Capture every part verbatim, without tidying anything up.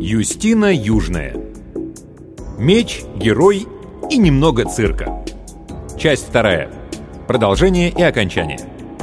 Юстина Южная. Меч, герой и немного цирка. Часть вторая. Продолжение и окончание.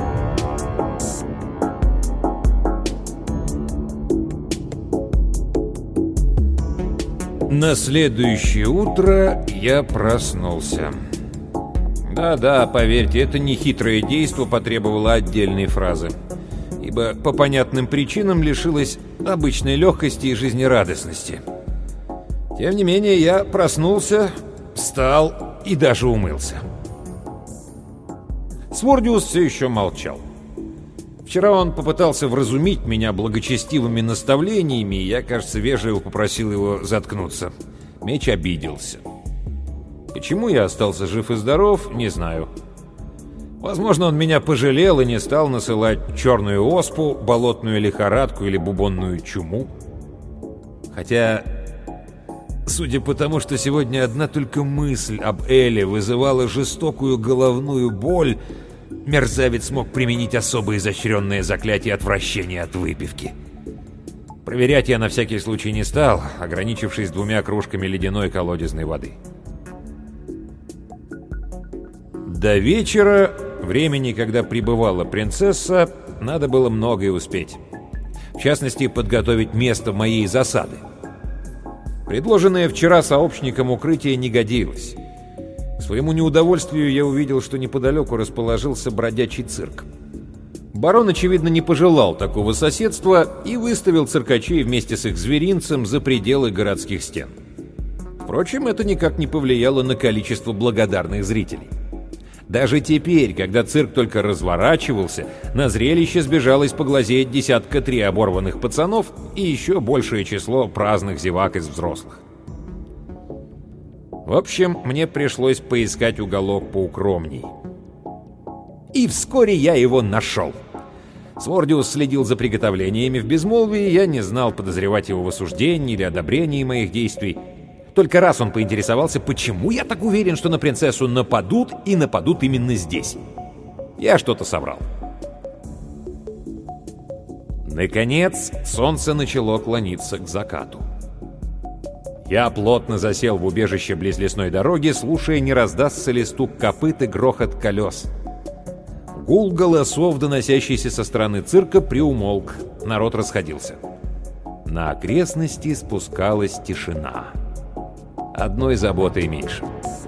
На следующее утро я проснулся. Да-да, поверьте, это нехитрое действо потребовало отдельной фразы, ибо по понятным причинам лишилось обычной легкости и жизнерадостности. Тем не менее, я проснулся, встал и даже умылся. Свордиус все еще молчал. Вчера он попытался вразумить меня благочестивыми наставлениями, и я, кажется, вежливо попросил его заткнуться. Меч обиделся. Почему я остался жив и здоров, не знаю. Возможно, он меня пожалел и не стал насылать черную оспу, болотную лихорадку или бубонную чуму. Хотя, судя по тому, что сегодня одна только мысль об Эле вызывала жестокую головную боль, мерзавец мог применить особо изощренное заклятие отвращения от выпивки. Проверять я на всякий случай не стал, ограничившись двумя кружками ледяной колодезной воды. До вечера, времени, когда прибывала принцесса, надо было многое успеть. В частности, подготовить место моей засады. Предложенное вчера сообщникам укрытие не годилось. К своему неудовольствию я увидел, что неподалеку расположился бродячий цирк. Барон, очевидно, не пожелал такого соседства и выставил циркачей вместе с их зверинцем за пределы городских стен. Впрочем, это никак не повлияло на количество благодарных зрителей. Даже теперь, когда цирк только разворачивался, на зрелище сбежалось поглазеть десятка три оборванных пацанов и еще большее число праздных зевак из взрослых. В общем, мне пришлось поискать уголок поукромней. И вскоре я его нашел. Свордиус следил за приготовлениями в безмолвии, я не знал, подозревать его в осуждении или одобрении моих действий. Только раз он поинтересовался, почему я так уверен, что на принцессу нападут, и нападут именно здесь. Я что-то соврал. Наконец, солнце начало клониться к закату. Я плотно засел в убежище близ лесной дороги, слушая, не раздастся ли стук копыт и грохот колес. Гул голосов, доносящийся со стороны цирка, приумолк. Народ расходился. На окрестности спускалась тишина. Одной заботой меньше.